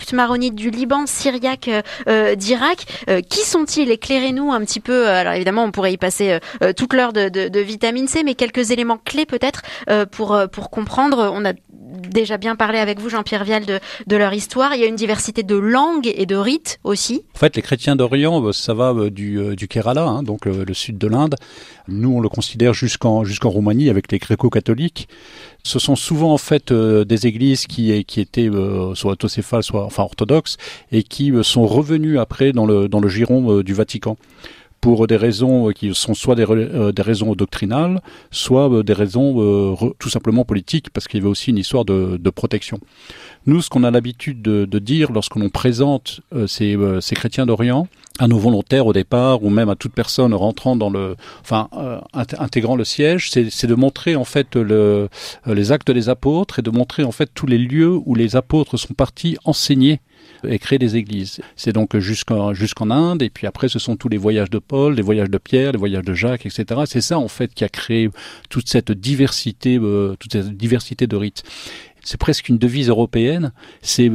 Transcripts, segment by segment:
coptes, maronites du Liban, syriaques d'Irak. Qui sont-ils? Éclairez-nous un petit peu. Alors évidemment, on pourrait y passer toute l'heure de vitamine C, mais quelques éléments clés peut-être pour comprendre. On a déjà bien parlé avec vous, Jean-Pierre Vial, de leur histoire. Il y a une diversité de langues et de rites aussi. En fait, les chrétiens d'Orient, ça va du Kerala, donc le sud de l'Inde. Nous, on le considère jusqu'en Roumanie avec les gréco-catholiques. Ce sont souvent en fait des églises qui étaient soit autocéphales, soit orthodoxes, et qui sont revenues après dans le giron du Vatican, pour des raisons qui sont soit des raisons doctrinales, soit des raisons tout simplement politiques, parce qu'il y avait aussi une histoire de protection. Nous, ce qu'on a l'habitude de dire lorsqu'on présente ces chrétiens d'Orient à nos volontaires au départ, ou même à toute personne rentrant intégrant le siège, c'est de montrer en fait les actes des apôtres, et de montrer en fait tous les lieux où les apôtres sont partis enseigner et créer des églises. C'est donc jusqu'en Inde, et puis après ce sont tous les voyages de Paul, les voyages de Pierre, les voyages de Jacques, etc. C'est ça en fait qui a créé toute cette diversité de rites. C'est presque une devise européenne, c'est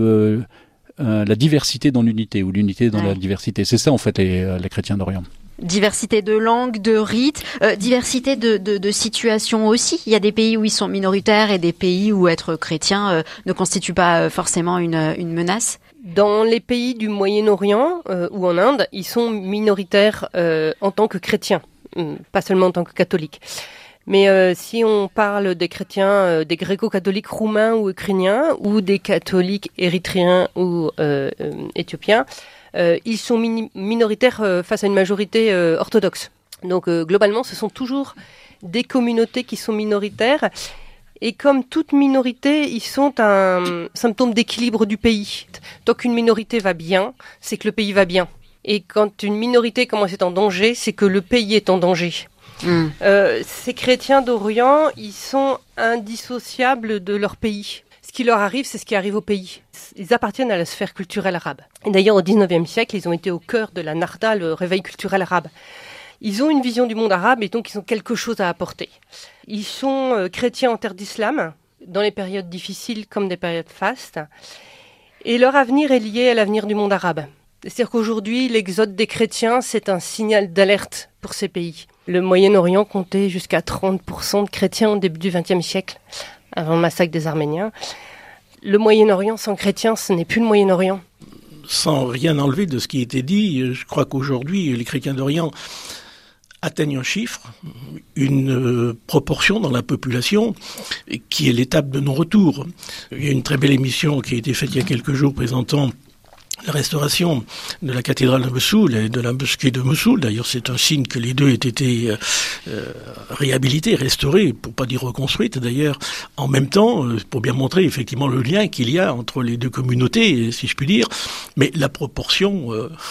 la diversité dans l'unité, ou l'unité dans la diversité. C'est ça en fait les chrétiens d'Orient. Diversité de langues, de rites, diversité de situations aussi. Il y a des pays où ils sont minoritaires et des pays où être chrétien ne constitue pas forcément une menace. Dans les pays du Moyen-Orient ou en Inde, ils sont minoritaires en tant que chrétiens, pas seulement en tant que catholiques. Mais si on parle des chrétiens, des gréco-catholiques roumains ou ukrainiens, ou des catholiques érythréens ou éthiopiens, ils sont minoritaires face à une majorité orthodoxe. Donc globalement, ce sont toujours des communautés qui sont minoritaires. Et comme toute minorité, ils sont un symptôme d'équilibre du pays. Tant qu'une minorité va bien, c'est que le pays va bien. Et quand une minorité commence à être en danger, c'est que le pays est en danger. Ces chrétiens d'Orient, ils sont indissociables de leur pays. Ce qui leur arrive, c'est ce qui arrive au pays. Ils appartiennent à la sphère culturelle arabe. Et d'ailleurs, au XIXe siècle, ils ont été au cœur de la Narda, le réveil culturel arabe. Ils ont une vision du monde arabe et donc ils ont quelque chose à apporter. Ils sont chrétiens en terre d'islam, dans les périodes difficiles comme des périodes fastes. Et leur avenir est lié à l'avenir du monde arabe. C'est-à-dire qu'aujourd'hui, l'exode des chrétiens, c'est un signal d'alerte pour ces pays. Le Moyen-Orient comptait jusqu'à 30% de chrétiens au début du XXe siècle, avant le massacre des Arméniens. Le Moyen-Orient sans chrétiens, ce n'est plus le Moyen-Orient. Sans rien enlever de ce qui a été dit, je crois qu'aujourd'hui, les chrétiens d'Orient atteignent un chiffre, une proportion dans la population qui est l'étape de non-retour. Il y a une très belle émission qui a été faite il y a quelques jours présentant la restauration de la cathédrale de Mossoul et de la mosquée de Mossoul. D'ailleurs, c'est un signe que les deux aient été réhabilités, restaurés, pour pas dire reconstruites d'ailleurs, en même temps, pour bien montrer effectivement le lien qu'il y a entre les deux communautés, si je puis dire. Mais la proportion,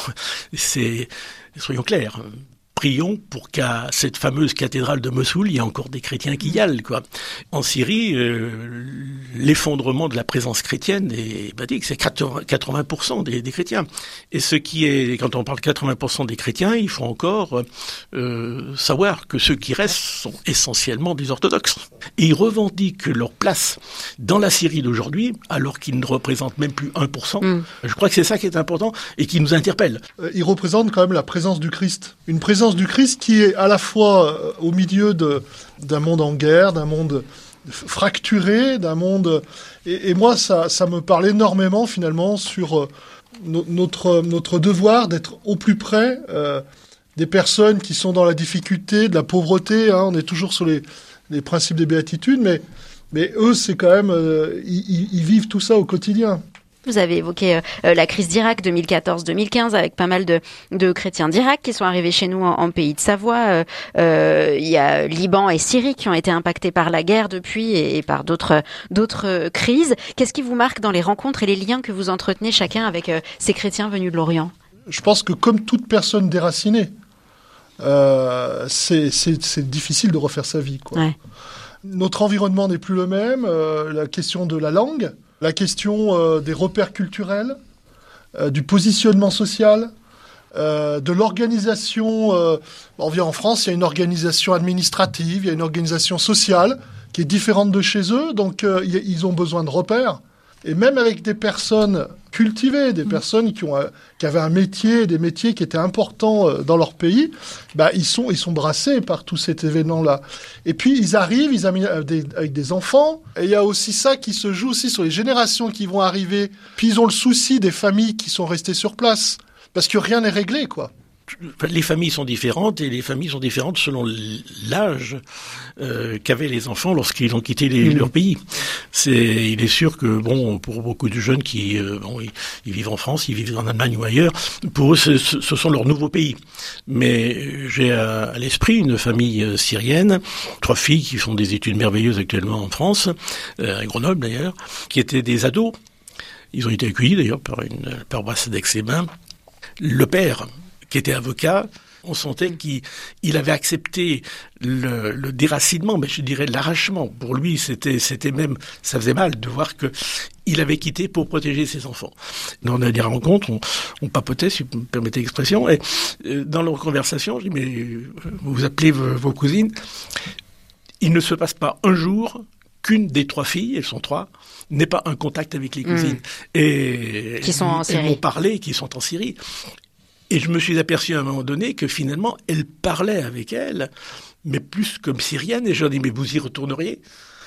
soyons clairs, prions pour qu'à cette fameuse cathédrale de Mossoul, il y ait encore des chrétiens qui y aillent, quoi. En Syrie, l'effondrement de la présence chrétienne est basique, c'est 80% des chrétiens. Et ce qui est, quand on parle 80% des chrétiens, il faut encore savoir que ceux qui restent sont essentiellement des orthodoxes. Et ils revendiquent leur place dans la Syrie d'aujourd'hui, alors qu'ils ne représentent même plus 1%. Je crois que c'est ça qui est important et qui nous interpelle. Ils représentent quand même la présence du Christ. Une présence du Christ qui est à la fois au milieu d'un monde en guerre, d'un monde fracturé, d'un monde... Et moi, ça me parle énormément, finalement, sur notre devoir d'être au plus près des personnes qui sont dans la difficulté, de la pauvreté. On est toujours sur les principes des béatitudes, mais eux, c'est quand même... ils vivent tout ça au quotidien. Vous avez évoqué la crise d'Irak 2014-2015 avec pas mal de chrétiens d'Irak qui sont arrivés chez nous en pays de Savoie. Il y a Liban et Syrie qui ont été impactés par la guerre depuis et par d'autres crises. Qu'est-ce qui vous marque dans les rencontres et les liens que vous entretenez chacun avec ces chrétiens venus de l'Orient ? Je pense que comme toute personne déracinée, c'est difficile de refaire sa vie, quoi. Ouais. Notre environnement n'est plus le même. La question de la langue, la question des repères culturels, du positionnement social, de l'organisation. On vient en France, il y a une organisation administrative, il y a une organisation sociale qui est différente de chez eux, donc ils ont besoin de repères. Et même avec des personnes cultivées, des personnes qui avaient un métier, des métiers qui étaient importants dans leur pays, ils sont brassés par tout cet événement-là. Et puis ils arrivent, avec des enfants, et il y a aussi ça qui se joue aussi sur les générations qui vont arriver. Puis ils ont le souci des familles qui sont restées sur place, parce que rien n'est réglé, quoi. Les familles sont différentes, et les familles sont différentes selon l'âge qu'avaient les enfants lorsqu'ils ont quitté leur pays. Il est sûr que pour beaucoup de jeunes qui ils vivent en France, ils vivent en Allemagne ou ailleurs, pour eux ce sont leurs nouveaux pays. Mais j'ai à l'esprit une famille syrienne, 3 filles qui font des études merveilleuses actuellement en France, à Grenoble d'ailleurs, qui étaient des ados. Ils ont été accueillis d'ailleurs par une paroisse d'Aix-les-Bains. Le père, qui était avocat, on sentait qu'il avait accepté le déracinement, mais je dirais l'arrachement. Pour lui, c'était même, ça faisait mal de voir que il avait quitté pour protéger ses enfants. Dans des rencontres, on papotait, si vous me permettez l'expression, et dans leur conversation, je dis, mais vous appelez vos cousines. Il ne se passe pas un jour qu'une des 3 filles, elles sont 3, n'ait pas un contact avec les cousines. Et qui sont en Syrie. Elles m'ont parlé, qui sont en Syrie. Et je me suis aperçu à un moment donné que finalement, elle parlait avec elle, mais plus comme syrienne. Et je leur dis, mais vous y retourneriez ?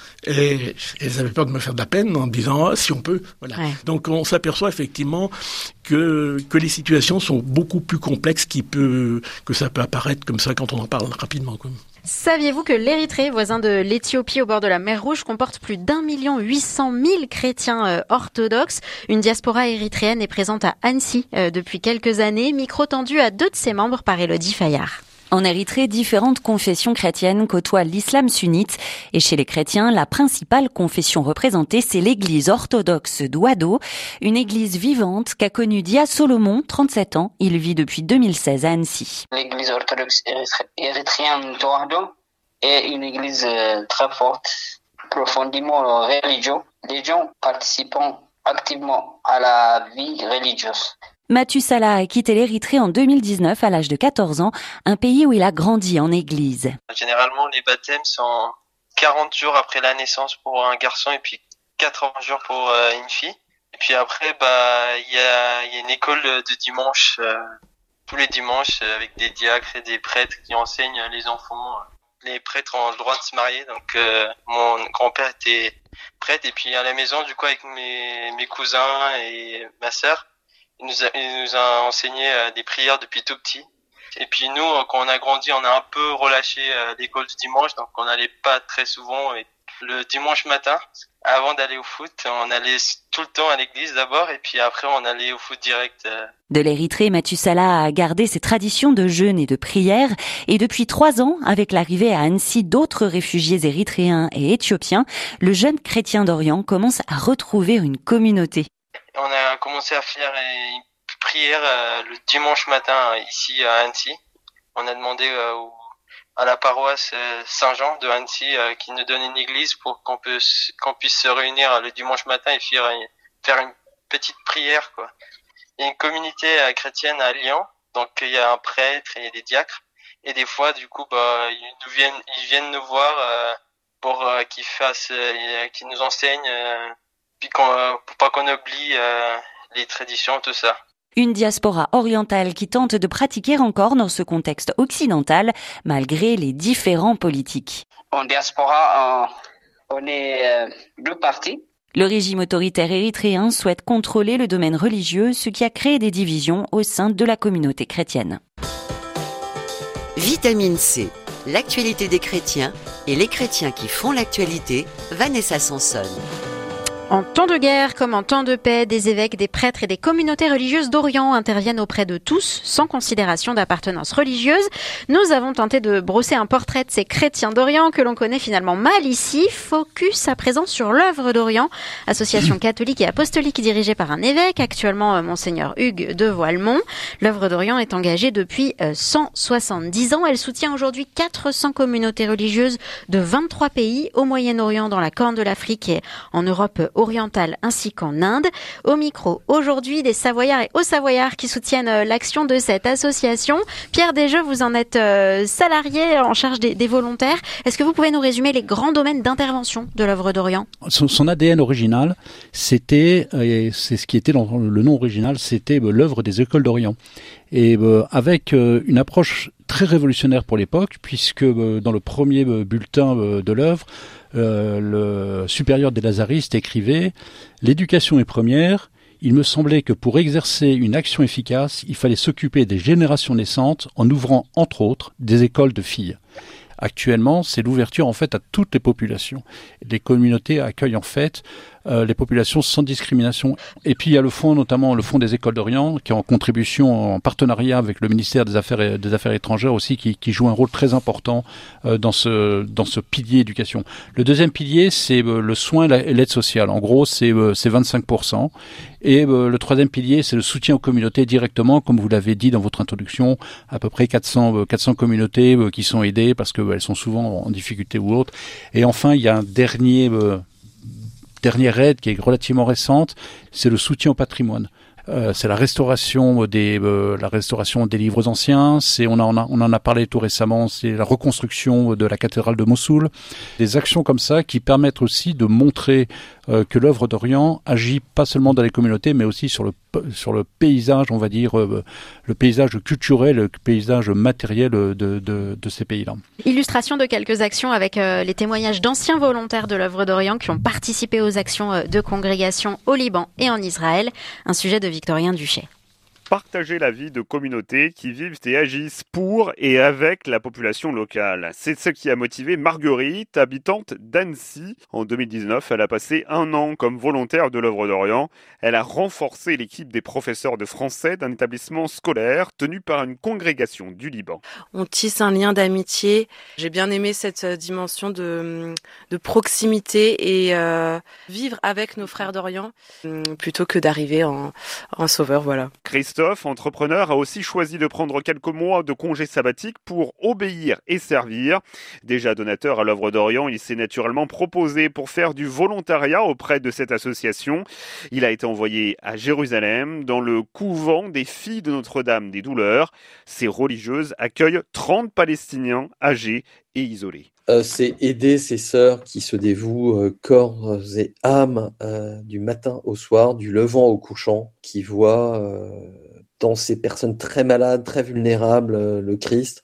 Et elles avaient peur de me faire de la peine en me disant, si on peut. Voilà. Ouais. Donc on s'aperçoit effectivement que les situations sont beaucoup plus complexes que ça peut apparaître comme ça quand on en parle rapidement, quoi. Saviez-vous que l'Érythrée, voisin de l'Éthiopie au bord de la mer Rouge, comporte plus d'1 800 000 chrétiens orthodoxes? Une diaspora érythréenne est présente à Annecy depuis quelques années. Micro tendu à 2 de ses membres par Élodie Fayard. En Érythrée, différentes confessions chrétiennes côtoient l'islam sunnite. Et chez les chrétiens, la principale confession représentée, c'est l'église orthodoxe d'Ouado, une église vivante qu'a connue Dia Solomon, 37 ans. Il vit depuis 2016 à Annecy. L'église orthodoxe érythréenne d'Ouado est une église très forte, profondément religieuse. Les gens participant activement à la vie religieuse. Mathusala a quitté l'Érythrée en 2019 à l'âge de 14 ans, un pays où il a grandi en église. Généralement, les baptêmes sont 40 jours après la naissance pour un garçon et puis 80 jours pour une fille. Et puis après, il y a une école de dimanche, tous les dimanches, avec des diacres et des prêtres qui enseignent les enfants. Les prêtres ont le droit de se marier, donc mon grand-père était prêtre. Et puis à la maison, du coup, avec mes cousins et ma sœur, il nous a enseigné des prières depuis tout petit. Et puis nous, quand on a grandi, on a un peu relâché l'école du dimanche, donc on n'allait pas très souvent. Et le dimanche matin, avant d'aller au foot, on allait tout le temps à l'église d'abord, et puis après on allait au foot direct. De l'Érythrée, Mathusala a gardé ses traditions de jeûne et de prière. Et depuis 3 ans, avec l'arrivée à Annecy d'autres réfugiés érythréens et éthiopiens, le jeune chrétien d'Orient commence à retrouver une communauté. On a commencé à faire une prière le dimanche matin ici à Annecy. On a demandé à la paroisse Saint-Jean de Annecy qui nous donne une église pour qu'on puisse se réunir le dimanche matin et faire une petite prière, quoi. Il y a une communauté chrétienne à Lyon, donc il y a un prêtre et des diacres. Et des fois, du coup, ils viennent nous voir pour qu'ils nous enseignent. Puis pour pas qu'on oublie les traditions, tout ça. Une diaspora orientale qui tente de pratiquer encore dans ce contexte occidental, malgré les différents politiques. En diaspora, on est 2 partis. Le régime autoritaire érythréen souhaite contrôler le domaine religieux, ce qui a créé des divisions au sein de la communauté chrétienne. Vitamine C, l'actualité des chrétiens et les chrétiens qui font l'actualité, Vanessa Sanson. En temps de guerre comme en temps de paix, des évêques, des prêtres et des communautés religieuses d'Orient interviennent auprès de tous, sans considération d'appartenance religieuse. Nous avons tenté de brosser un portrait de ces chrétiens d'Orient que l'on connaît finalement mal ici. Focus à présent sur l'œuvre d'Orient, association catholique et apostolique dirigée par un évêque, actuellement Monseigneur Hugues de Voilemont. L'œuvre d'Orient est engagée depuis 170 ans. Elle soutient aujourd'hui 400 communautés religieuses de 23 pays au Moyen-Orient, dans la Corne de l'Afrique et en Europe orientale ainsi qu'en Inde. Au micro, aujourd'hui, des Savoyards et Hauts-Savoyards qui soutiennent l'action de cette association. Pierre Desjeux, vous en êtes salarié en charge des volontaires. Est-ce que vous pouvez nous résumer les grands domaines d'intervention de l'œuvre d'Orient ? Son ADN original, c'était, et c'est ce qui était dans le nom original, c'était l'œuvre des écoles d'Orient. Et avec une approche très révolutionnaire pour l'époque, puisque dans le premier bulletin de l'œuvre, le supérieur des Lazaristes écrivait « L'éducation est première. Il me semblait que pour exercer une action efficace, il fallait s'occuper des générations naissantes en ouvrant, entre autres, des écoles de filles. » Actuellement, c'est l'ouverture en fait à toutes les populations. Les communautés accueillent en fait les populations sans discrimination. Et puis il y a le fonds, notamment le fonds des écoles d'Orient, qui est en contribution, en partenariat avec le ministère des Affaires étrangères aussi, qui joue un rôle très important dans ce pilier éducation. Le deuxième pilier, c'est le soin et l'aide sociale. En gros, c'est 25%. Et le troisième pilier, c'est le soutien aux communautés directement, comme vous l'avez dit dans votre introduction, à peu près 400 communautés qui sont aidées parce qu'elles sont souvent en difficulté ou autre. Et enfin, il y a un dernière aide qui est relativement récente, c'est le soutien au patrimoine. C'est la restauration des livres anciens. On en a parlé tout récemment. C'est la reconstruction de la cathédrale de Mossoul. Des actions comme ça qui permettent aussi de montrer que l'œuvre d'Orient agit pas seulement dans les communautés, mais aussi sur le paysage, on va dire, le paysage culturel, le paysage matériel de ces pays-là. Illustration de quelques actions avec les témoignages d'anciens volontaires de l'œuvre d'Orient qui ont participé aux actions de congrégation au Liban et en Israël. Un sujet de Victorien Duché. Partager la vie de communautés qui vivent et agissent pour et avec la population locale. C'est ce qui a motivé Marguerite, habitante d'Annecy. En 2019, elle a passé 1 an comme volontaire de l'œuvre d'Orient. Elle a renforcé l'équipe des professeurs de français d'un établissement scolaire tenu par une congrégation du Liban. On tisse un lien d'amitié. J'ai bien aimé cette dimension de proximité et vivre avec nos frères d'Orient plutôt que d'arriver en sauveur, voilà. Christophe, entrepreneur, a aussi choisi de prendre quelques mois de congé sabbatique pour obéir et servir. Déjà donateur à l'œuvre d'Orient, il s'est naturellement proposé pour faire du volontariat auprès de cette association. Il a été envoyé à Jérusalem, dans le couvent des filles de Notre-Dame des Douleurs. Ces religieuses accueillent 30 Palestiniens âgés et isolés. C'est aider ces sœurs qui se dévouent corps et âme du matin au soir, du levant au couchant, qui voient dans ces personnes très malades, très vulnérables, le Christ,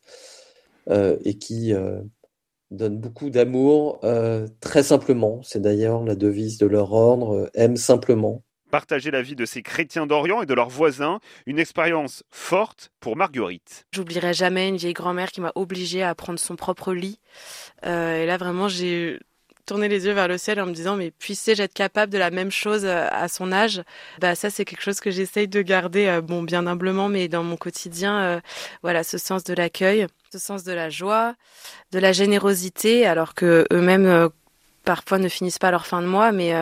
et qui donnent beaucoup d'amour très simplement. C'est d'ailleurs la devise de leur ordre, aime simplement. Partager la vie de ces chrétiens d'Orient et de leurs voisins, une expérience forte pour Marguerite. J'oublierai jamais une vieille grand-mère qui m'a obligée à prendre son propre lit. Et là, vraiment, j'ai tourné les yeux vers le ciel en me disant « Mais puissais-je être capable de la même chose à son âge ?» Ça, c'est quelque chose que j'essaye de garder, bien humblement, mais dans mon quotidien, voilà, ce sens de l'accueil, ce sens de la joie, de la générosité, alors que eux-mêmes parfois ne finissent pas leur fin de mois, mais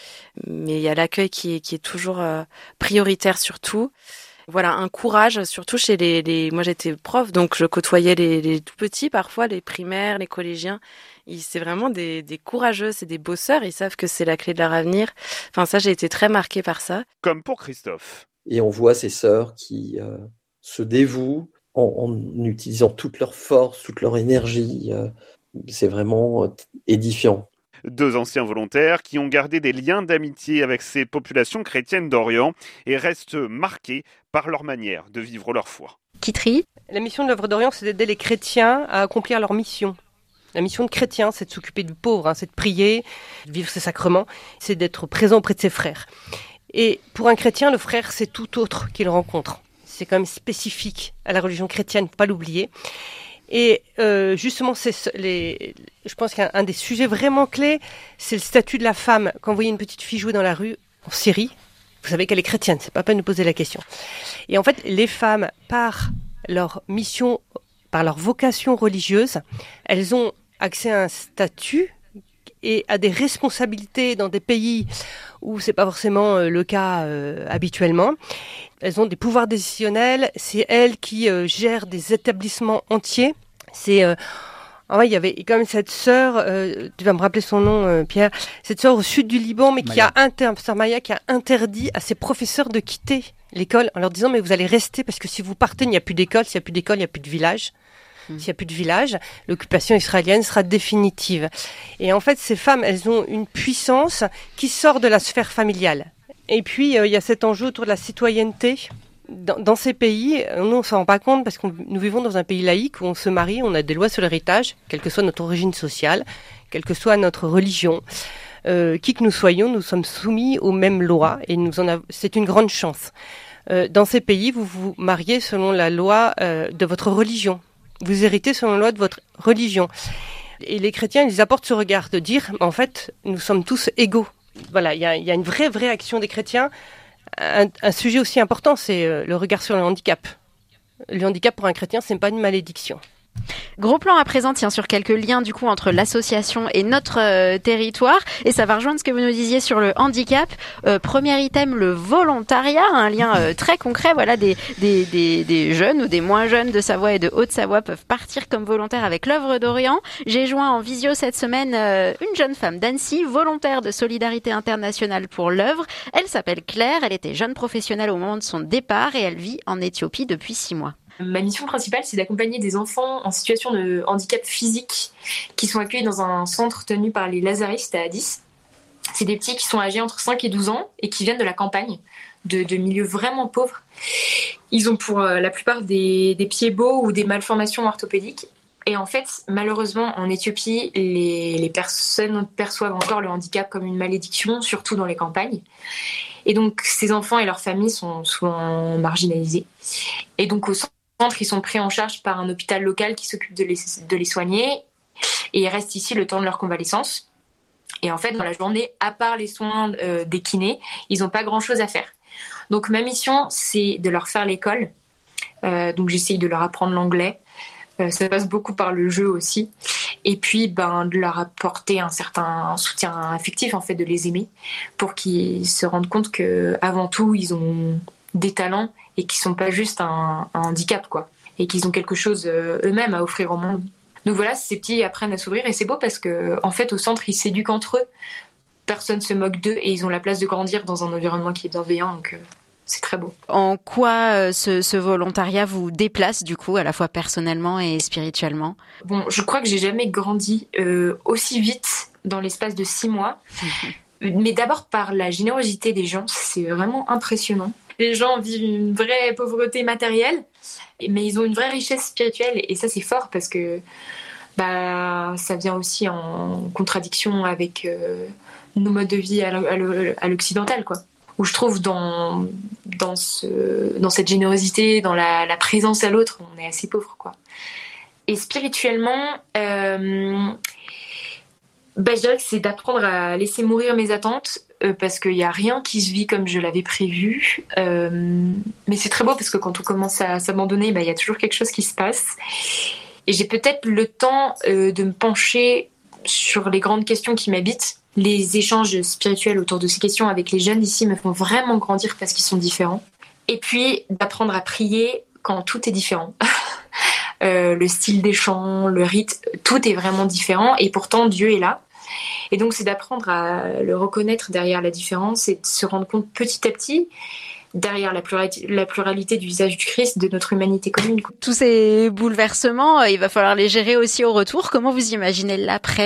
il y a l'accueil qui est toujours prioritaire surtout. Voilà, un courage, surtout chez moi j'étais prof, donc je côtoyais les tout petits parfois, les primaires, les collégiens. C'est vraiment des courageux, c'est des bosseurs, ils savent que c'est la clé de leur avenir. Enfin ça, j'ai été très marquée par ça. Comme pour Christophe. Et on voit ces sœurs qui se dévouent en utilisant toute leur force, toute leur énergie. C'est vraiment édifiant. 2 anciens volontaires qui ont gardé des liens d'amitié avec ces populations chrétiennes d'Orient et restent marqués par leur manière de vivre leur foi. Kitri. La mission de l'œuvre d'Orient, c'est d'aider les chrétiens à accomplir leur mission. La mission de chrétien, c'est de s'occuper du pauvre, c'est de prier, de vivre ses sacrements, c'est d'être présent auprès de ses frères. Et pour un chrétien, le frère, c'est tout autre qu'il rencontre. C'est quand même spécifique à la religion chrétienne, faut pas l'oublier. Et justement, je pense qu'un des sujets vraiment clés, c'est le statut de la femme. Quand vous voyez une petite fille jouer dans la rue en Syrie, vous savez qu'elle est chrétienne, c'est pas la peine de poser la question. Et en fait, les femmes, par leur mission, par leur vocation religieuse, elles ont accès à un statut et à des responsabilités dans des pays où c'est pas forcément le cas habituellement. Elles ont des pouvoirs décisionnels, c'est elles qui gèrent des établissements entiers. C'est ouais, il y avait quand même cette sœur, tu vas me rappeler son nom, Pierre, cette sœur au sud du Liban, mais sœur Maya, qui a interdit à ses professeurs de quitter l'école en leur disant mais vous allez rester parce que si vous partez, il n'y a plus d'école, s'il n'y a plus d'école, il n'y a plus de village. S'il n'y a plus de village, l'occupation israélienne sera définitive. Et en fait, ces femmes, elles ont une puissance qui sort de la sphère familiale. Et puis, il y a cet enjeu autour de la citoyenneté. Dans ces pays, nous, on ne s'en rend pas compte parce que nous vivons dans un pays laïque où on se marie, on a des lois sur l'héritage, quelle que soit notre origine sociale, quelle que soit notre religion. Qui que nous soyons, nous sommes soumis aux mêmes lois et c'est une grande chance. Dans ces pays, vous vous mariez selon la loi de votre religion. Vous héritez selon la loi de votre religion. Et les chrétiens, ils apportent ce regard de dire, en fait, nous sommes tous égaux. Voilà, il y a une vraie action des chrétiens. Un sujet aussi important, c'est le regard sur le handicap. Le handicap pour un chrétien, c'est pas une malédiction. Gros plan à présent, tiens, sur quelques liens du coup entre l'association et notre territoire, et ça va rejoindre ce que vous nous disiez sur le handicap. Premier item, le volontariat, un lien très concret. Voilà, des jeunes ou des moins jeunes de Savoie et de Haute-Savoie peuvent partir comme volontaires avec l'œuvre d'Orient. J'ai joint en visio cette semaine une jeune femme d'Annecy, volontaire de Solidarité Internationale pour l'œuvre. Elle s'appelle Claire, elle était jeune professionnelle au moment de son départ et elle vit en Éthiopie depuis 6 mois. Ma mission principale, c'est d'accompagner des enfants en situation de handicap physique qui sont accueillis dans un centre tenu par les Lazaristes à Addis. C'est des petits qui sont âgés entre 5 et 12 ans et qui viennent de la campagne, de milieux vraiment pauvres. Ils ont pour la plupart des pieds beaux ou des malformations orthopédiques. Et en fait, malheureusement, en Éthiopie, les personnes perçoivent encore le handicap comme une malédiction, surtout dans les campagnes. Et donc, ces enfants et leurs familles sont souvent marginalisés. Et donc, au centre, ils sont pris en charge par un hôpital local qui s'occupe de les soigner et ils restent ici le temps de leur convalescence. Et en fait, dans la journée, à part les soins des kinés, ils n'ont pas grand-chose à faire. Donc ma mission, c'est de leur faire l'école. Donc j'essaye de leur apprendre l'anglais. Ça passe beaucoup par le jeu aussi. Et puis de leur apporter un certain soutien affectif, en fait, de les aimer pour qu'ils se rendent compte qu'avant tout, ils ont des talents et qui sont pas juste un handicap, quoi, et qu'ils ont quelque chose eux-mêmes à offrir au monde. Donc voilà, ces petits apprennent à s'ouvrir et c'est beau parce que en fait au centre ils s'éduquent entre eux, personne se moque d'eux et ils ont la place de grandir dans un environnement qui est bienveillant, donc c'est très beau. En quoi ce volontariat vous déplace du coup à la fois personnellement et spirituellement ? Bon, je crois que j'ai jamais grandi aussi vite dans l'espace de 6 mois, mais d'abord par la générosité des gens, c'est vraiment impressionnant. Les gens vivent une vraie pauvreté matérielle, mais ils ont une vraie richesse spirituelle et ça c'est fort parce que ça vient aussi en contradiction avec nos modes de vie à l'occidental, quoi. Où je trouve dans cette générosité, dans la présence à l'autre, on est assez pauvre, quoi. Et spirituellement, je dirais que c'est d'apprendre à laisser mourir mes attentes. Parce qu'il n'y a rien qui se vit comme je l'avais prévu. Mais c'est très beau parce que quand on commence à s'abandonner, il y a toujours quelque chose qui se passe. Et j'ai peut-être le temps de me pencher sur les grandes questions qui m'habitent. Les échanges spirituels autour de ces questions avec les jeunes ici me font vraiment grandir parce qu'ils sont différents. Et puis d'apprendre à prier quand tout est différent. Le style des chants, le rite, tout est vraiment différent et pourtant Dieu est là. Et donc, c'est d'apprendre à le reconnaître derrière la différence et de se rendre compte petit à petit, derrière la pluralité du visage du Christ, de notre humanité commune. Tous ces bouleversements, il va falloir les gérer aussi au retour. Comment vous imaginez l'après-mission ?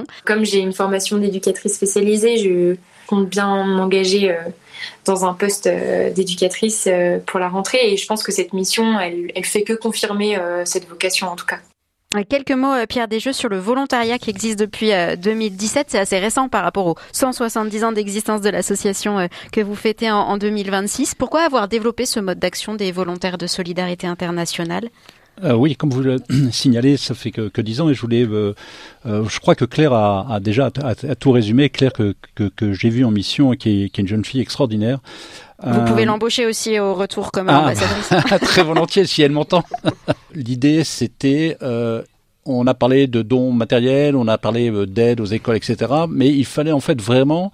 Comme j'ai une formation d'éducatrice spécialisée, je compte bien m'engager dans un poste d'éducatrice pour la rentrée. Et je pense que cette mission, elle fait que confirmer cette vocation en tout cas. Quelques mots, Pierre Desjeux, sur le volontariat qui existe depuis 2017. C'est assez récent par rapport aux 170 ans d'existence de l'association que vous fêtez en 2026. Pourquoi avoir développé ce mode d'action des volontaires de Solidarité Internationale ? Oui, comme vous le signalez, ça fait que 10 ans et je voulais. Je crois que Claire a déjà tout résumé. Claire que j'ai vue en mission et qui est une jeune fille extraordinaire. Vous pouvez l'embaucher aussi au retour comme ambassadrice. Très volontiers, si elle m'entend. L'idée, c'était, on a parlé de dons matériels, on a parlé d'aide aux écoles, etc. Mais il fallait en fait vraiment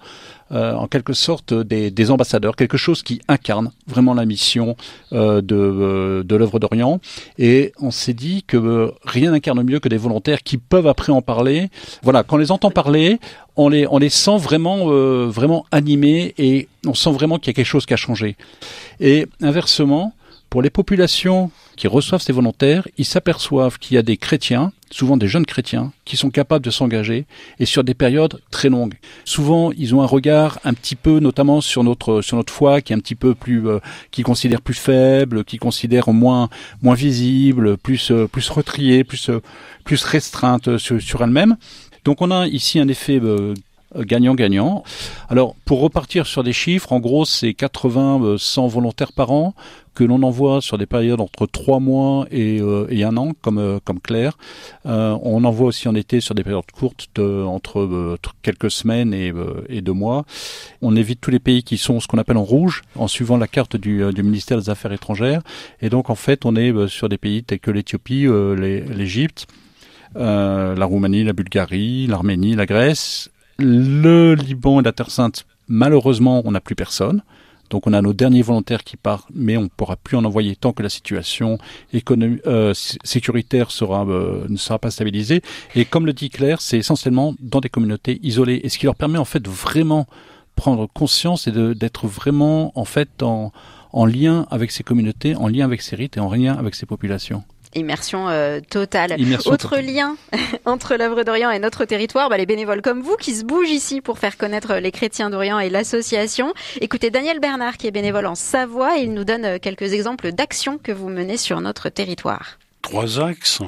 en quelque sorte des ambassadeurs, quelque chose qui incarne vraiment la mission de l'œuvre d'Orient. Et on s'est dit que rien n'incarne mieux que des volontaires qui peuvent après en parler. Voilà, quand on les entend parler, on les sent vraiment animés et on sent vraiment qu'il y a quelque chose qui a changé. Et inversement, pour les populations qui reçoivent ces volontaires, ils s'aperçoivent qu'il y a des chrétiens, souvent des jeunes chrétiens, qui sont capables de s'engager et sur des périodes très longues. Souvent, ils ont un regard un petit peu, notamment sur notre foi, qui est un petit peu plus, qui considère plus faible, qui considère moins visible, plus retriée, plus restreinte sur elle-même. Donc, on a ici un effet gagnant-gagnant. Alors, pour repartir sur des chiffres, en gros, c'est 80-100 volontaires par an que l'on envoie sur des périodes entre 3 mois et 1 an, comme Claire. On envoie aussi en été sur des périodes courtes entre quelques semaines et 2 mois. On évite tous les pays qui sont ce qu'on appelle en rouge, en suivant la carte du ministère des Affaires étrangères. Et donc, en fait, on est sur des pays tels que l'Éthiopie, l'Égypte, la Roumanie, la Bulgarie, l'Arménie, la Grèce, le Liban et la Terre Sainte. Malheureusement, on n'a plus personne. Donc on a nos derniers volontaires qui partent, mais on ne pourra plus en envoyer tant que la situation sécuritaire ne sera pas stabilisée. Et comme le dit Claire, c'est essentiellement dans des communautés isolées. Et ce qui leur permet en fait de vraiment prendre conscience et d'être vraiment en fait en lien avec ces communautés, en lien avec ces rites et en lien avec ces populations. Immersion totale. Autre lien entre l'œuvre d'Orient et notre territoire, les bénévoles comme vous qui se bougent ici pour faire connaître les chrétiens d'Orient et l'association. Écoutez Daniel Bernard qui est bénévole en Savoie et il nous donne quelques exemples d'actions que vous menez sur notre territoire. 3 axes,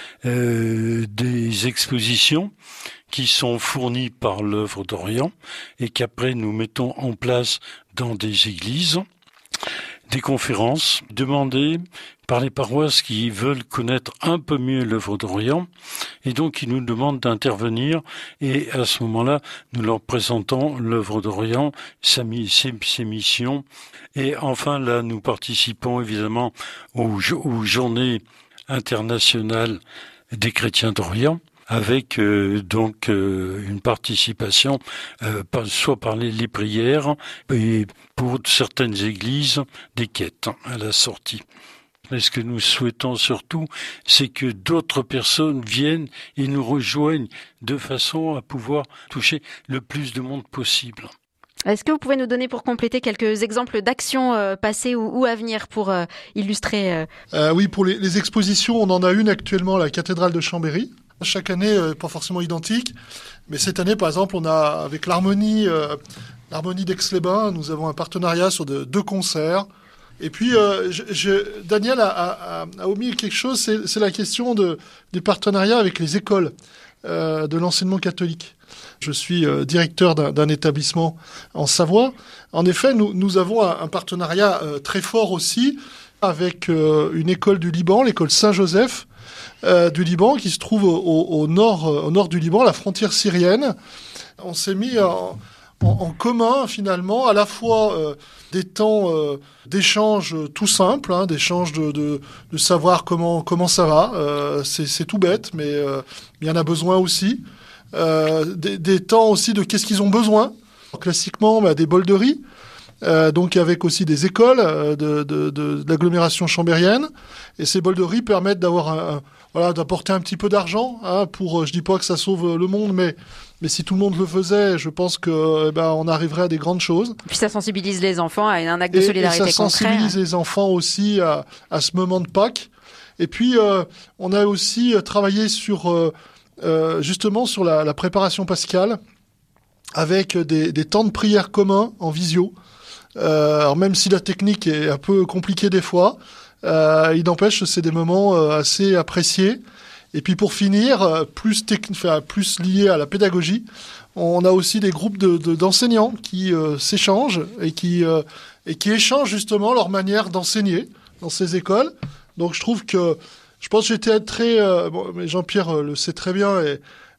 des expositions qui sont fournies par l'œuvre d'Orient et qu'après nous mettons en place dans des églises. Des conférences demandées par les paroisses qui veulent connaître un peu mieux l'œuvre d'Orient et donc qui nous demandent d'intervenir et à ce moment-là, nous leur présentons l'œuvre d'Orient, ses missions et enfin là, nous participons évidemment aux journées internationales des chrétiens d'Orient avec une participation soit par les prières et pour certaines églises des quêtes à la sortie. Mais ce que nous souhaitons surtout, c'est que d'autres personnes viennent et nous rejoignent de façon à pouvoir toucher le plus de monde possible. Est-ce que vous pouvez nous donner pour compléter quelques exemples d'actions passées ou à venir pour illustrer Oui, pour les expositions, on en a une actuellement à la cathédrale de Chambéry. Chaque année, pas forcément identique, mais cette année, par exemple, on a avec l'Harmonie d'Aix-les-Bains, nous avons un partenariat sur 2 concerts. Et puis, Daniel a omis quelque chose, c'est la question des partenariats avec les écoles de l'enseignement catholique. Je suis directeur d'un établissement en Savoie. En effet, nous avons un partenariat très fort aussi avec une école du Liban, l'école Saint-Joseph du Liban, qui se trouve au nord du Liban, la frontière syrienne. On s'est mis en commun, finalement, à la fois des temps d'échange tout simples, d'échange de savoir comment ça va. C'est tout bête, mais il y en a besoin aussi. Des temps aussi de qu'est-ce qu'ils ont besoin. Classiquement, des bols de riz. Donc avec aussi des écoles de l'agglomération chambérienne. Et ces bols de riz permettent d'apporter un petit peu d'argent pour, je dis pas que ça sauve le monde, mais si tout le monde le faisait, je pense que on arriverait à des grandes choses. Puis ça sensibilise les enfants à un acte de solidarité concret. Et ça sensibilise les enfants aussi à ce moment de Pâques. Et puis on a aussi travaillé sur justement sur la préparation pascale avec des temps de prière communs en visio. Alors même si la technique est un peu compliquée des fois, il n'empêche que c'est des moments assez appréciés. Et puis pour finir, plus lié à la pédagogie, on a aussi des groupes d'enseignants qui s'échangent et qui échangent justement leur manière d'enseigner dans ces écoles. Donc je pense que j'étais très... mais Jean-Pierre le sait très bien, et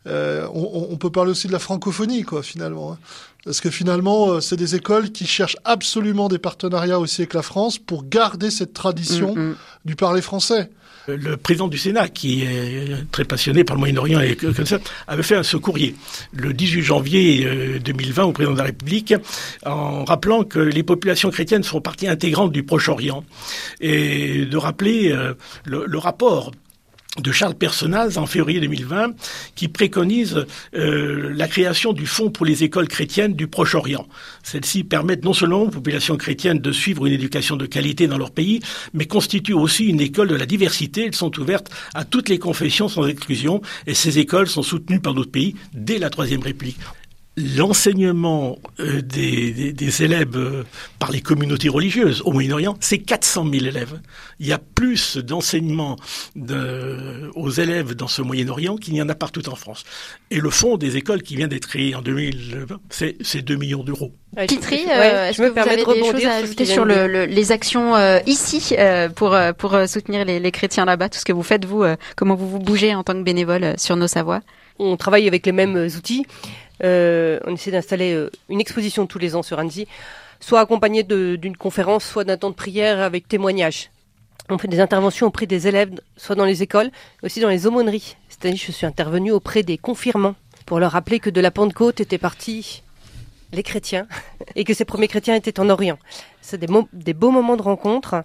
On peut parler aussi de la francophonie, quoi, finalement. Hein. Parce que finalement, c'est des écoles qui cherchent absolument des partenariats aussi avec la France pour garder cette tradition du parler français. Le président du Sénat, qui est très passionné par le Moyen-Orient et comme ça, avait fait ce courrier le 18 janvier 2020 au président de la République en rappelant que les populations chrétiennes sont partie intégrante du Proche-Orient et de rappeler le rapport de Charles Personnaz en février 2020 qui préconise la création du Fonds pour les écoles chrétiennes du Proche-Orient. Celles-ci permettent non seulement aux populations chrétiennes de suivre une éducation de qualité dans leur pays, mais constituent aussi une école de la diversité. Elles sont ouvertes à toutes les confessions sans exclusion et ces écoles sont soutenues par d'autres pays dès la Troisième République. L'enseignement des élèves par les communautés religieuses au Moyen-Orient, c'est 400 000 élèves. Il y a plus d'enseignement aux élèves dans ce Moyen-Orient qu'il n'y en a partout en France. Et le fonds des écoles qui vient d'être créé en 2020, c'est 2 millions d'euros. Kitry, est-ce que vous avez des choses à ajouter sur les actions ici pour soutenir les chrétiens là-bas, tout ce que vous faites, vous, comment vous bougez en tant que bénévole sur Nos Savoies? On travaille avec les mêmes outils. On essaie d'installer une exposition tous les ans sur Annecy, soit accompagnée d'une conférence, soit d'un temps de prière avec témoignages. On fait des interventions auprès des élèves, soit dans les écoles, aussi dans les aumôneries. Cette année, je suis intervenue auprès des confirmants pour leur rappeler que de la Pentecôte étaient partis les chrétiens et que ces premiers chrétiens étaient en Orient. C'est des beaux moments de rencontre.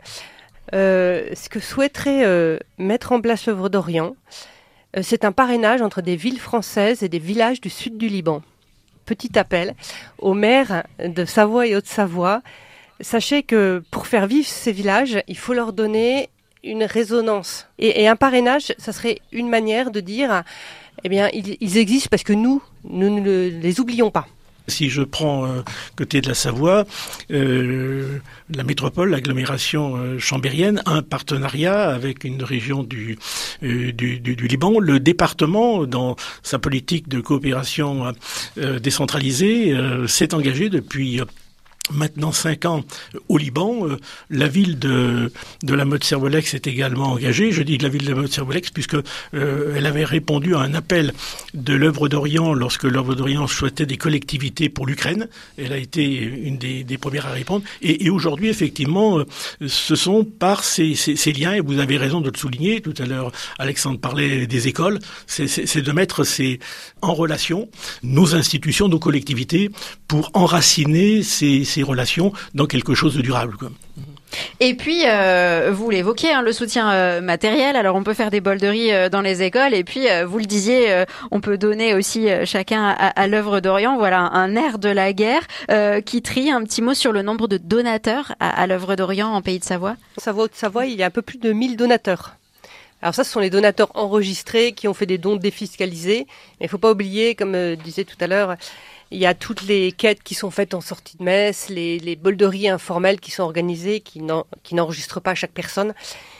Ce que souhaiterait mettre en place l'œuvre d'Orient, c'est un parrainage entre des villes françaises et des villages du sud du Liban. Petit appel aux maires de Savoie et Haute-Savoie. Sachez que pour faire vivre ces villages, il faut leur donner une résonance. Et un parrainage, ça serait une manière de dire, eh bien, ils existent parce que nous ne les oublions pas. Si je prends côté de la Savoie, la métropole, l'agglomération chambérienne, a un partenariat avec une région du Liban. Le département, dans sa politique de coopération décentralisée, s'est engagé depuis maintenant 5 ans au Liban. La ville de la Motte-Servolex est également engagée. Je dis de la ville de la Motte-Servolex puisque elle avait répondu à un appel de l'œuvre d'Orient lorsque l'œuvre d'Orient souhaitait des collectivités pour l'Ukraine. Elle a été une des premières à répondre. Et aujourd'hui, effectivement, ce sont par ces liens, et vous avez raison de le souligner, tout à l'heure Alexandre parlait des écoles, c'est de mettre en relation nos institutions, nos collectivités pour enraciner ces relations dans quelque chose de durable, quoi. Et puis, vous l'évoquez, le soutien matériel. Alors, on peut faire des bolderies dans les écoles. Et puis, vous le disiez, on peut donner aussi chacun à l'œuvre d'Orient. Voilà, un air de la guerre. Kitry, un petit mot sur le nombre de donateurs à l'œuvre d'Orient en Pays de Savoie. Savoie, il y a un peu plus de 1000 donateurs. Alors ça, ce sont les donateurs enregistrés qui ont fait des dons défiscalisés. Mais il ne faut pas oublier, comme disait tout à l'heure, il y a toutes les quêtes qui sont faites en sortie de messe, les bolderies informelles qui sont organisées, qui n'enregistrent pas chaque personne.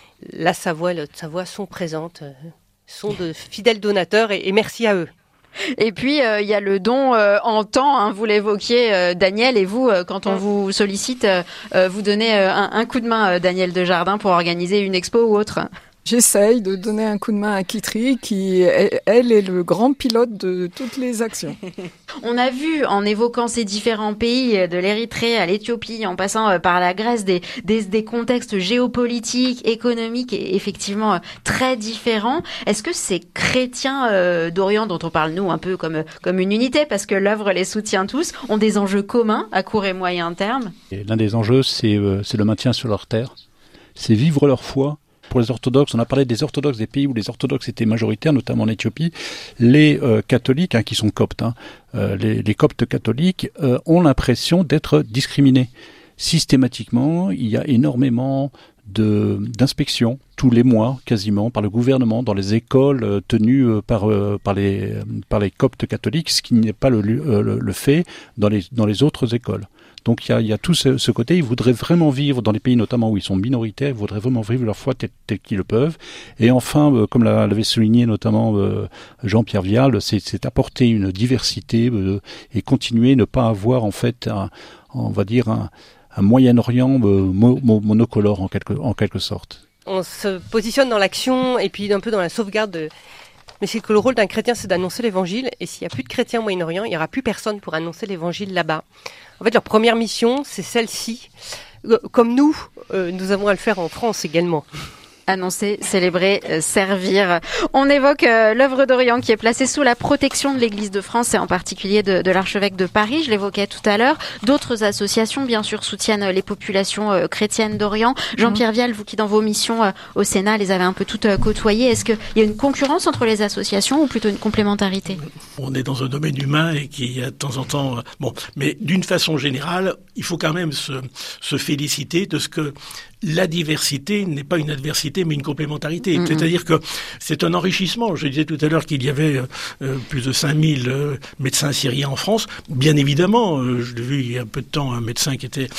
La Savoie et la Haute-Savoie sont présentes, sont de fidèles donateurs et merci à eux. Et puis, il y a le don en temps, vous l'évoquiez, Daniel, et vous, quand on vous sollicite, vous donnez un coup de main, Daniel Desjardins, pour organiser une expo ou autre. J'essaye de donner un coup de main à Kitry, qui, elle, est le grand pilote de toutes les actions. On a vu, en évoquant ces différents pays, de l'Érythrée à l'Éthiopie, en passant par la Grèce, des contextes géopolitiques, économiques, et effectivement très différents. Est-ce que ces chrétiens d'Orient, dont on parle, nous, un peu comme une unité, parce que l'œuvre les soutient tous, ont des enjeux communs à court et moyen terme? Et l'un des enjeux, c'est le maintien sur leur terre. C'est vivre leur foi. Pour les orthodoxes, on a parlé des orthodoxes, des pays où les orthodoxes étaient majoritaires, notamment en Éthiopie. Les catholiques, qui sont coptes, les coptes catholiques ont l'impression d'être discriminés. Systématiquement, il y a énormément d'inspections tous les mois, quasiment, par le gouvernement dans les écoles tenues par les coptes catholiques, ce qui n'est pas le fait dans les autres écoles. Donc il y a tout ce côté, ils voudraient vraiment vivre dans les pays notamment où ils sont minoritaires, ils voudraient vraiment vivre leur foi telle qu'ils le peuvent. Et enfin, comme l'avait souligné notamment Jean-Pierre Vial, c'est apporter une diversité et continuer, ne pas avoir en fait on va dire un Moyen-Orient monocolore en quelque sorte. On se positionne dans l'action et puis un peu dans la sauvegarde mais c'est que le rôle d'un chrétien, c'est d'annoncer l'évangile. Et s'il n'y a plus de chrétiens au Moyen-Orient, il n'y aura plus personne pour annoncer l'évangile là-bas. En fait, leur première mission, c'est celle-ci. Comme nous avons à le faire en France également. Annoncer, célébrer, servir. On évoque l'œuvre d'Orient qui est placée sous la protection de l'Église de France et en particulier de l'archevêque de Paris. Je l'évoquais tout à l'heure. D'autres associations, bien sûr, soutiennent les populations chrétiennes d'Orient. Jean-Pierre Vial, vous qui dans vos missions au Sénat les avez un peu toutes côtoyées, est-ce qu'il y a une concurrence entre les associations ou plutôt une complémentarité ? On est dans un domaine humain et qui, de temps en temps... mais d'une façon générale, il faut quand même se féliciter de ce que la diversité n'est pas une adversité, mais une complémentarité. C'est-à-dire que c'est un enrichissement. Je disais tout à l'heure qu'il y avait plus de 5000 médecins syriens en France. Bien évidemment, je l'ai vu il y a un peu de temps, un médecin qui était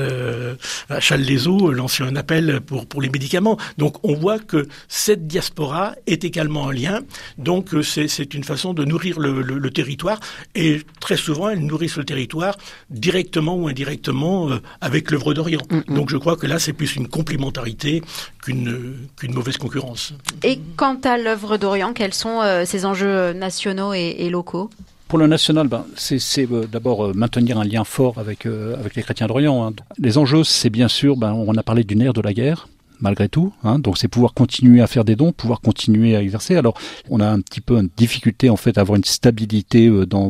à Challes-les-Eaux lançait un appel pour les médicaments. Donc on voit que cette diaspora est également un lien. Donc c'est une façon de nourrir le territoire. Et très souvent, elles nourrissent le territoire directement ou indirectement avec l'œuvre d'Orient. Donc je crois que là, c'est plus une complémentarité qu'une mauvaise concurrence. Et quant à l'œuvre d'Orient, quels sont ses enjeux nationaux et locaux ? Pour le national, c'est d'abord maintenir un lien fort avec les chrétiens d'Orient. Les enjeux, c'est bien sûr, on a parlé du nerf de la guerre, malgré tout. Donc c'est pouvoir continuer à faire des dons, pouvoir continuer à exercer. Alors on a un petit peu une difficulté en fait à avoir une stabilité dans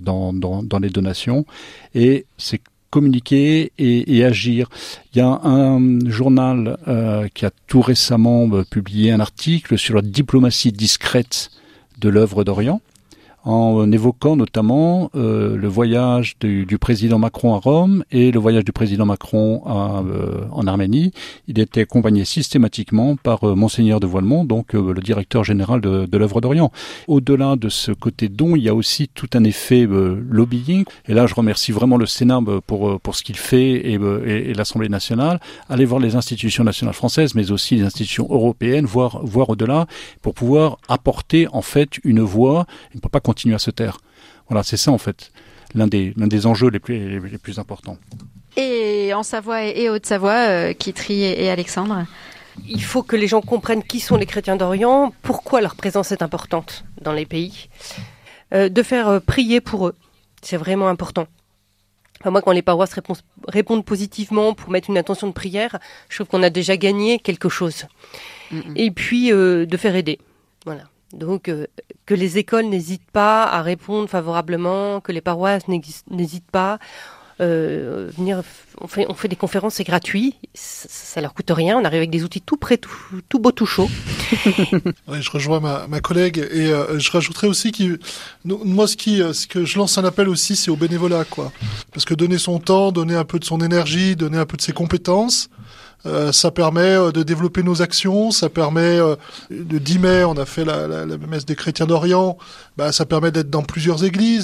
les donations. Et c'est communiquer et agir. Il y a un journal qui a tout récemment publié un article sur la diplomatie discrète de l'œuvre d'Orient, en évoquant notamment le voyage du président Macron à Rome et le voyage du président Macron en Arménie. Il était accompagné systématiquement par Monseigneur de Voilemont, donc le directeur général de l'œuvre d'Orient. Au-delà de ce côté don, il y a aussi tout un effet lobbying. Et là, je remercie vraiment le Sénat pour ce qu'il fait et l'Assemblée nationale. Allez voir les institutions nationales françaises, mais aussi les institutions européennes, voire au-delà, pour pouvoir apporter en fait une voix. Il ne peut pas continuer à se taire. Voilà, c'est ça en fait, l'un des enjeux les plus importants. Et en Savoie et Haute-Savoie, Kitry et Alexandre ? Il faut que les gens comprennent qui sont les chrétiens d'Orient, pourquoi leur présence est importante dans les pays, de faire prier pour eux. C'est vraiment important. Moi, quand les paroisses répondent positivement pour mettre une intention de prière, je trouve qu'on a déjà gagné quelque chose. Et puis, de faire aider. Voilà. Donc, que les écoles n'hésitent pas à répondre favorablement, que les paroisses n'hésitent pas. Venir, on fait des conférences, c'est gratuit, ça leur coûte rien, on arrive avec des outils tout prêts, tout beau, tout chaud. Ouais, je rejoins ma collègue et je rajouterais aussi moi ce que je lance un appel aussi, c'est au bénévolat, quoi. Parce que donner son temps, donner un peu de son énergie, donner un peu de ses compétences, ça permet de développer nos actions, ça permet le 10 mai, on a fait la messe des chrétiens d'Orient, ça permet d'être dans plusieurs églises.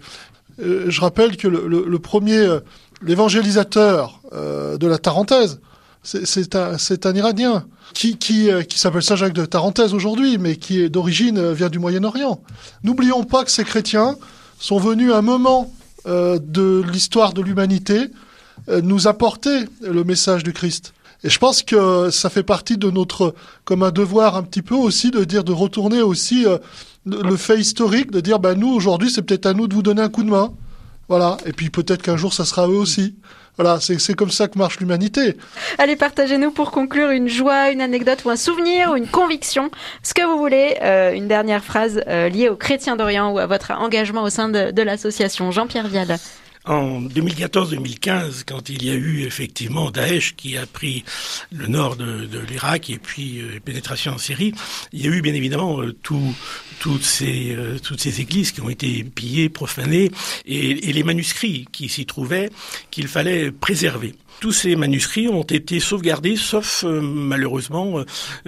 Je rappelle que le premier l'évangélisateur de la Tarentaise, c'est un Iranien qui s'appelle Saint Jacques de Tarentaise aujourd'hui, mais qui est d'origine vient du Moyen-Orient. N'oublions pas que ces chrétiens sont venus à un moment de l'histoire de l'humanité nous apporter le message du Christ. Et je pense que ça fait partie de comme un devoir un petit peu aussi de retourner aussi le fait historique, de dire nous aujourd'hui c'est peut-être à nous de vous donner un coup de main. Voilà. Et puis peut-être qu'un jour ça sera à eux aussi. Voilà, c'est comme ça que marche l'humanité. Allez, partagez-nous pour conclure une joie, une anecdote ou un souvenir ou une conviction, ce que vous voulez. Une dernière phrase liée aux chrétiens d'Orient ou à votre engagement au sein de l'association. Jean-Pierre Vial. En 2014-2015, quand il y a eu effectivement Daesh qui a pris le nord de l'Irak et puis pénétration en Syrie, il y a eu bien évidemment toutes ces églises qui ont été pillées, profanées, et les manuscrits qui s'y trouvaient qu'il fallait préserver. Tous ces manuscrits ont été sauvegardés, sauf malheureusement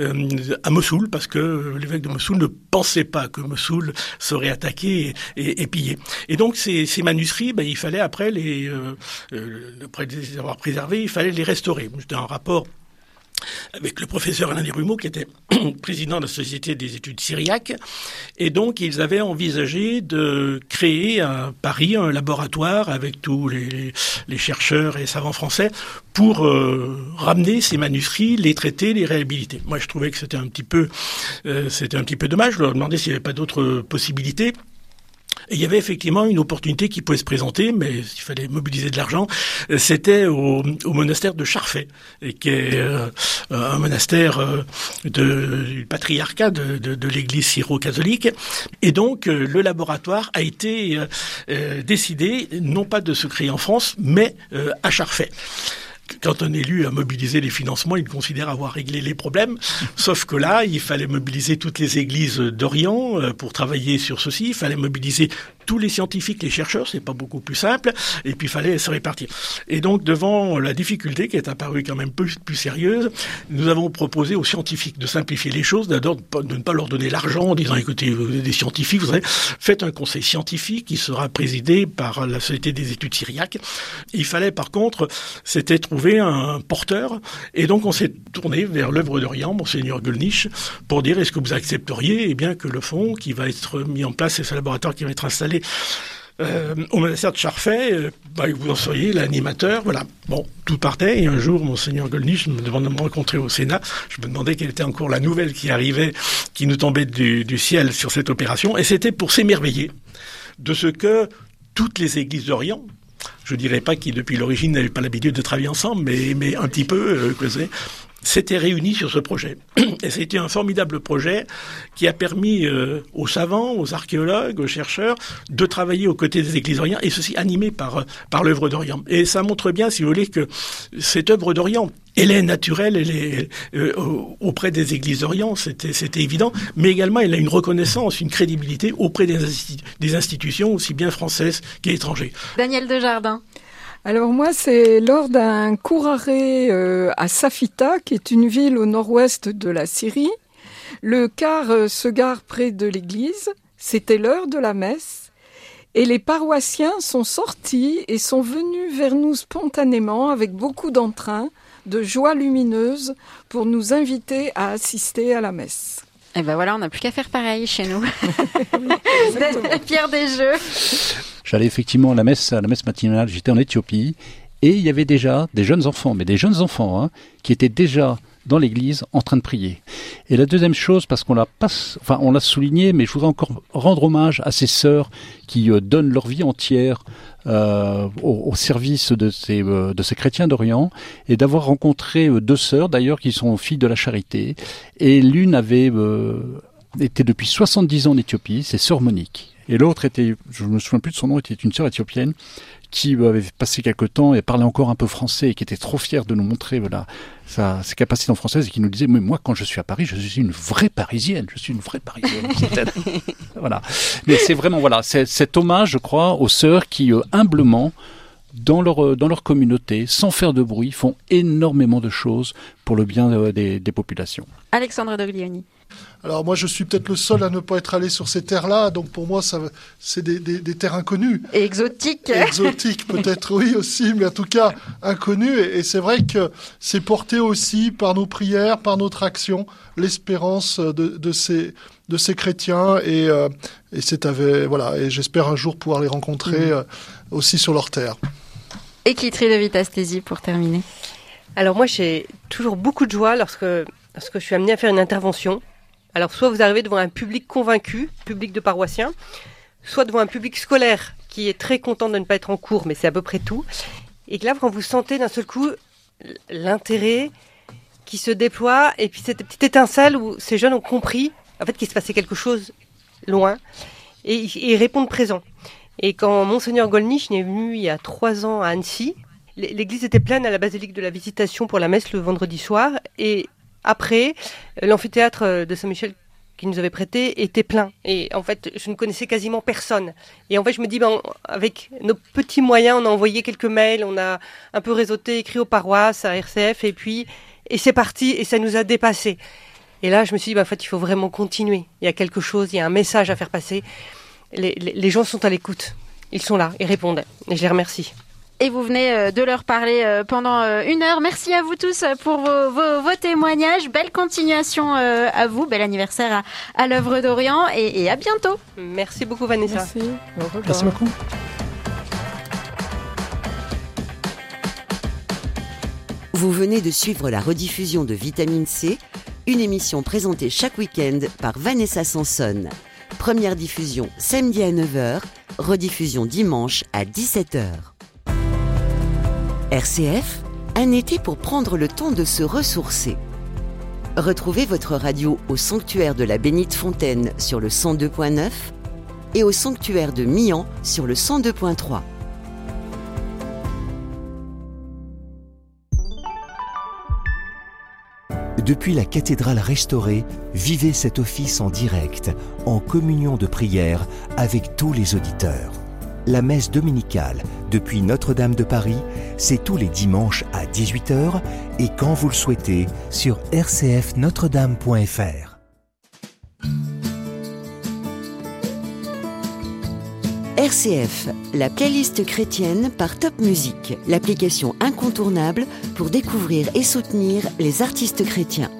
à Mossoul, parce que l'évêque de Mossoul ne pensait pas que Mossoul serait attaqué et pillé. Et donc ces manuscrits, il fallait après après les avoir préservés, il fallait les restaurer. C'était un rapport avec le professeur Alain Desrumeaux, qui était président de la Société des études syriaques. Et donc, ils avaient envisagé de créer à Paris un laboratoire avec tous les chercheurs et savants français pour ramener ces manuscrits, les traiter, les réhabiliter. Moi, je trouvais que c'était un petit peu dommage. Je leur demandais s'il n'y avait pas d'autres possibilités. Et il y avait effectivement une opportunité qui pouvait se présenter, mais il fallait mobiliser de l'argent. C'était au monastère de Charfay, qui est un monastère du patriarcat de l'Église syro-catholique. Et donc, le laboratoire a été décidé, non pas de se créer en France, mais à Charfay. Quand un élu a mobilisé les financements, il considère avoir réglé les problèmes. Sauf que là, il fallait mobiliser toutes les églises d'Orient pour travailler sur ceci. Il fallait mobiliser tous les scientifiques, les chercheurs, c'est pas beaucoup plus simple. Et puis, il fallait se répartir. Et donc, devant la difficulté qui est apparue quand même plus sérieuse, nous avons proposé aux scientifiques de simplifier les choses, d'abord de ne pas leur donner l'argent en disant, écoutez, vous êtes des scientifiques, vous savez, faites un conseil scientifique qui sera présidé par la Société des études syriaques. Il fallait, par contre, c'était trouver un porteur. Et donc, on s'est tourné vers l'œuvre d'Orient, Monseigneur Gollnisch, pour dire, est-ce que vous accepteriez, bien que le fonds qui va être mis en place, et ce laboratoire qui va être installé au monastère de Charfay, vous en seriez l'animateur, voilà. Bon, tout partait, et un jour, Monseigneur Gollnisch me demande de me rencontrer au Sénat. Je me demandais quelle était encore la nouvelle qui arrivait, qui nous tombait du ciel sur cette opération, et c'était pour s'émerveiller de ce que toutes les églises d'Orient, je dirais pas qu'ils depuis l'origine n'avaient pas l'habitude de travailler ensemble, mais un petit peu, s'étaient réunis sur ce projet. Et c'était un formidable projet qui a permis aux savants, aux archéologues, aux chercheurs de travailler aux côtés des églises d'Orient, et ceci animé par l'œuvre d'Orient. Et ça montre bien, si vous voulez, que cette œuvre d'Orient, elle est naturelle, elle est auprès des églises d'Orient, c'était évident, mais également elle a une reconnaissance, une crédibilité auprès des institutions aussi bien françaises qu'étrangères. Daniel Desjardins. Alors moi, c'est lors d'un court arrêt à Safita, qui est une ville au nord-ouest de la Syrie. Le car se gare près de l'église, c'était l'heure de la messe, et les paroissiens sont sortis et sont venus vers nous spontanément avec beaucoup d'entrain, de joie lumineuse, pour nous inviter à assister à la messe. Et ben voilà, on n'a plus qu'à faire pareil chez nous. Pierre Desjeux. J'allais effectivement à la messe matinale, j'étais en Éthiopie, et il y avait déjà des jeunes enfants, qui étaient déjà dans l'église en train de prier. Et la deuxième chose, parce qu'on l'a souligné, mais je voudrais encore rendre hommage à ces sœurs qui donnent leur vie entière au service de ces chrétiens d'Orient, et d'avoir rencontré deux sœurs d'ailleurs qui sont filles de la charité, et l'une avait été depuis 70 ans en Éthiopie, c'est sœur Monique. Et l'autre était, je me souviens plus de son nom, était une sœur éthiopienne qui avait passé quelque temps et parlait encore un peu français et qui était trop fière de nous montrer ses capacités en française, et qui nous disait, mais moi quand je suis à Paris, je suis une vraie Parisienne, Voilà. Mais c'est vraiment, c'est cet hommage, je crois, aux sœurs qui humblement, dans leur communauté, sans faire de bruit, font énormément de choses pour le bien des populations. Alexandre Doglioni. Alors moi, je suis peut-être le seul à ne pas être allé sur ces terres-là, donc pour moi, c'est des terres inconnues. Et exotiques. Exotiques, peut-être, oui, aussi, mais en tout cas, inconnues. Et c'est vrai que c'est porté aussi par nos prières, par notre action, l'espérance de ces chrétiens. Et et j'espère un jour pouvoir les rencontrer aussi sur leur terre. Et Kitri de Vitastésie, pour terminer. Alors moi, j'ai toujours beaucoup de joie lorsque je suis amenée à faire une intervention. Alors, soit vous arrivez devant un public convaincu, public de paroissiens, soit devant un public scolaire qui est très content de ne pas être en cours, mais c'est à peu près tout. Et que là, quand vous sentez d'un seul coup l'intérêt qui se déploie, et puis cette petite étincelle où ces jeunes ont compris en fait qu'il se passait quelque chose loin, et ils répondent présent. Et quand Monseigneur Gollnisch est venu il y a 3 ans à Annecy, l'église était pleine à la basilique de la Visitation pour la messe le vendredi soir, et après, l'amphithéâtre de Saint-Michel qu'il nous avait prêté était plein. Et en fait, je ne connaissais quasiment personne. Et en fait, je me dis, avec nos petits moyens, on a envoyé quelques mails, on a un peu réseauté, écrit aux paroisses, à RCF, et c'est parti, et ça nous a dépassé. Et là, je me suis dit, en fait, il faut vraiment continuer. Il y a quelque chose, il y a un message à faire passer. Les gens sont à l'écoute. Ils sont là, ils répondent. Et je les remercie. Et vous venez de leur parler pendant 1 heure. Merci à vous tous pour vos témoignages. Belle continuation à vous. Bel anniversaire à l'œuvre d'Orient et à bientôt. Merci beaucoup Vanessa. Merci beaucoup. Vous venez de suivre la rediffusion de Vitamine C, une émission présentée chaque week-end par Vanessa Sanson. Première diffusion samedi à 9h, rediffusion dimanche à 17h. RCF, un été pour prendre le temps de se ressourcer. Retrouvez votre radio au sanctuaire de la Bénite Fontaine sur le 102.9 et au sanctuaire de Mian sur le 102.3. Depuis la cathédrale restaurée, vivez cet office en direct, en communion de prière avec tous les auditeurs. La messe dominicale depuis Notre-Dame de Paris, c'est tous les dimanches à 18h et quand vous le souhaitez sur rcfnotredame.fr. RCF, la playlist chrétienne par Top Music, l'application incontournable pour découvrir et soutenir les artistes chrétiens.